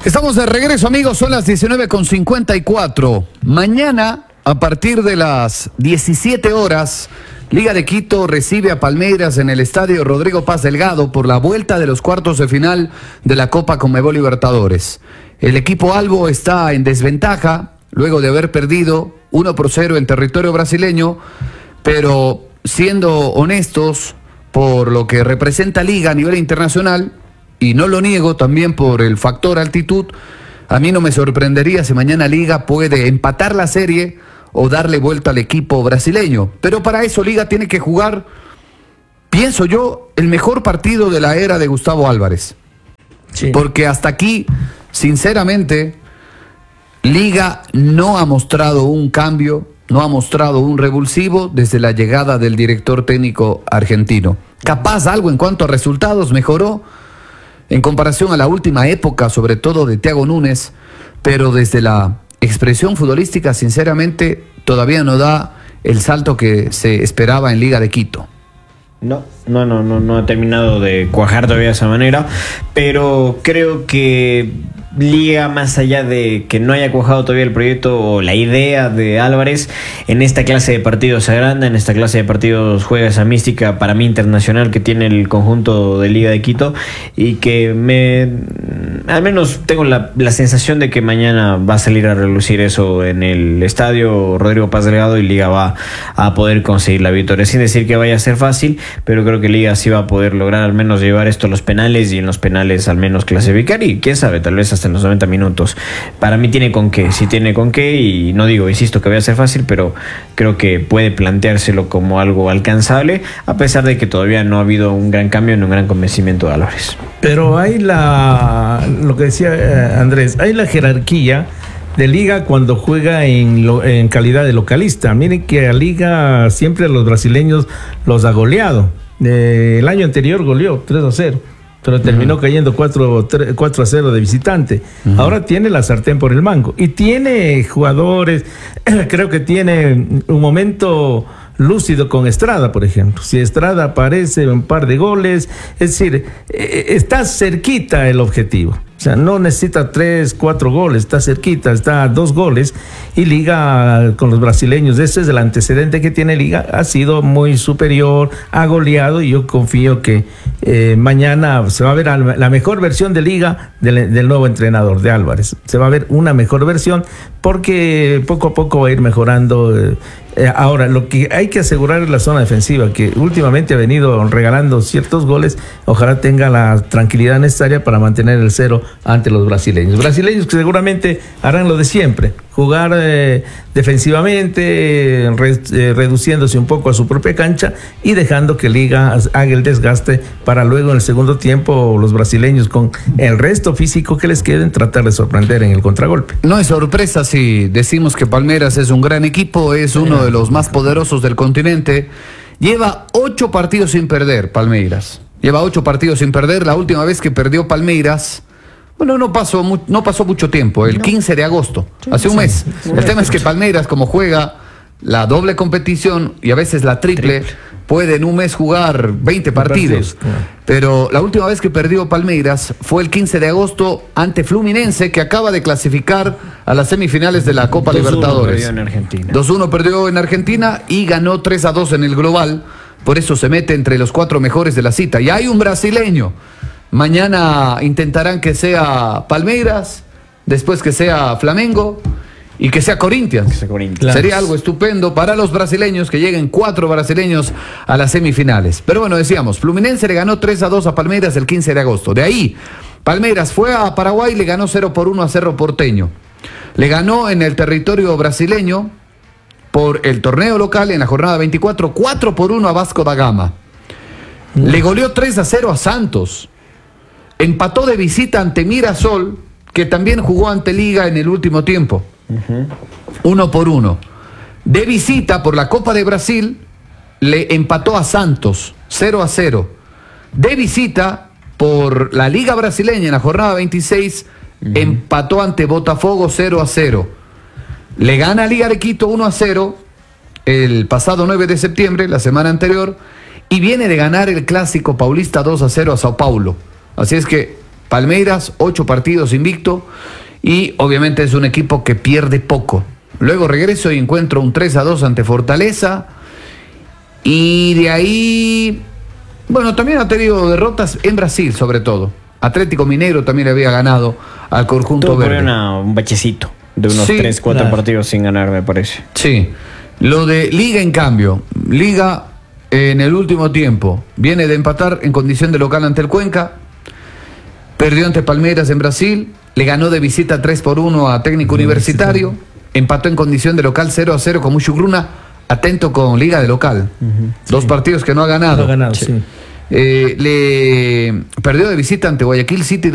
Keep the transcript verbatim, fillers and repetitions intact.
Estamos de regreso, amigos, son las diecinueve con cincuenta y cuatro. Mañana, a partir de las diecisiete horas, Liga de Quito recibe a Palmeiras en el estadio Rodrigo Paz Delgado por la vuelta de los cuartos de final de la Copa Conmebol Libertadores. El equipo albo está en desventaja luego de haber perdido uno por cero en territorio brasileño, pero siendo honestos por lo que representa Liga a nivel internacional, y no lo niego también por el factor altitud, a mí no me sorprendería si mañana Liga puede empatar la serie o darle vuelta al equipo brasileño. Pero para eso Liga tiene que jugar, pienso yo, el mejor partido de la era de Gustavo Álvarez. Sí. Porque hasta aquí, sinceramente, Liga no ha mostrado un cambio, no ha mostrado un revulsivo desde la llegada del director técnico argentino. Capaz algo en cuanto a resultados mejoró en comparación a la última época, sobre todo de Thiago Núñez, pero desde la expresión futbolística, sinceramente, todavía no da el salto que se esperaba en Liga de Quito. No, no, no, no, no ha terminado de cuajar todavía de esa manera, pero creo que Liga, más allá de que no haya cuajado todavía el proyecto o la idea de Álvarez, en esta clase de partidos se agranda, en esta clase de partidos juega esa mística para mí internacional que tiene el conjunto de Liga de Quito, y que me, al menos tengo la, la sensación de que mañana va a salir a relucir eso en el estadio Rodrigo Paz Delgado, y Liga va a poder conseguir la victoria, sin decir que vaya a ser fácil, pero creo que Liga sí va a poder lograr al menos llevar esto a los penales, y en los penales al menos clasificar, y quién sabe, tal vez hasta en los noventa minutos. Para mí tiene con qué, sí tiene con qué, y no digo, insisto, que vaya a ser fácil, pero creo que puede planteárselo como algo alcanzable, a pesar de que todavía no ha habido un gran cambio ni un gran convencimiento de Álvarez. Pero hay la, lo que decía eh, Andrés, hay la jerarquía de Liga cuando juega en, lo, en calidad de localista. Miren que a Liga siempre los brasileños los ha goleado. Eh, el año anterior goleó tres a cero. Pero terminó uh-huh. cayendo cuatro a cero de visitante. Uh-huh. Ahora tiene la sartén por el mango. Y tiene jugadores, creo que tiene un momento lúcido con Estrada, por ejemplo. Si Estrada aparece un par de goles, es decir, está cerquita el objetivo. O sea, no necesita tres, cuatro goles, está cerquita, está a dos goles. Y Liga con los brasileños, ese es el antecedente que tiene Liga, ha sido muy superior, ha goleado, y yo confío que eh, mañana se va a ver la mejor versión de Liga del, del nuevo entrenador, de Álvarez. Se va a ver una mejor versión, porque poco a poco va a ir mejorando. Eh, eh, ahora, lo que hay que asegurar es la zona defensiva, que últimamente ha venido regalando ciertos goles. Ojalá tenga la tranquilidad necesaria para mantener el cero ante los brasileños. Brasileños que seguramente harán lo de siempre, jugar eh, defensivamente, eh, re, eh, reduciéndose un poco a su propia cancha y dejando que Liga haga el desgaste para luego en el segundo tiempo los brasileños, con el resto físico que les queden, tratar de sorprender en el contragolpe. No es sorpresa si decimos que Palmeiras es un gran equipo, es uno de los más poderosos del continente. Lleva ocho partidos sin perder Palmeiras. Lleva ocho partidos sin perder. La última vez que perdió Palmeiras, bueno, no pasó, mu- no pasó mucho tiempo, el no. quince de agosto, sí, hace un sí, mes. Sí, el tema es que Palmeiras, como juega la doble competición y a veces la triple, triple. puede en un mes jugar veinte partidos. partidos. Pero la última vez que perdió Palmeiras fue el quince de agosto ante Fluminense, que acaba de clasificar a las semifinales de la Copa Libertadores. Perdió en Argentina. dos uno perdió en Argentina y ganó tres a dos en el global. Por eso se mete entre los cuatro mejores de la cita. Y hay un brasileño. Mañana intentarán que sea Palmeiras, después que sea Flamengo y que sea Corinthians. Que sea Corinthians. Sería algo estupendo para los brasileños, que lleguen cuatro brasileños a las semifinales. Pero bueno, decíamos, Fluminense le ganó tres a dos a Palmeiras el quince de agosto. De ahí, Palmeiras fue a Paraguay y le ganó cero por uno a Cerro Porteño. Le ganó en el territorio brasileño por el torneo local en la jornada veinticuatro, cuatro por uno a Vasco da Gama. Le goleó tres a cero a Santos. Empató de visita ante Mirasol, que también jugó ante Liga en el último tiempo. Uh-huh. Uno por uno. De visita por la Copa de Brasil, le empató a Santos, cero a cero. De visita por la Liga Brasileña en la jornada veintiséis, uh-huh. empató ante Botafogo cero a cero. Le gana a Liga de Quito uno a cero el pasado nueve de septiembre, la semana anterior, y viene de ganar el Clásico Paulista dos a cero a Sao Paulo. Así es que Palmeiras, ocho partidos invicto, y obviamente es un equipo que pierde poco. Luego regreso y encuentro un tres a dos ante Fortaleza, y de ahí, bueno, también ha tenido derrotas en Brasil sobre todo. Atlético Mineiro también le había ganado al conjunto Tuvo por verde. ahí una- un bachecito de unos Sí, tres, cuatro claro. partidos sin ganar, me parece. Sí, lo de Liga en cambio, Liga en el último tiempo viene de empatar en condición de local ante el Cuenca, perdió ante Palmeiras en Brasil, le ganó de visita tres por uno a Técnico Universitario, empató en condición de local cero a cero con Mushugruna, atento con Liga de local, dos partidos que no ha ganado. No ha ganado, sí. Eh, le perdió de visita ante Guayaquil City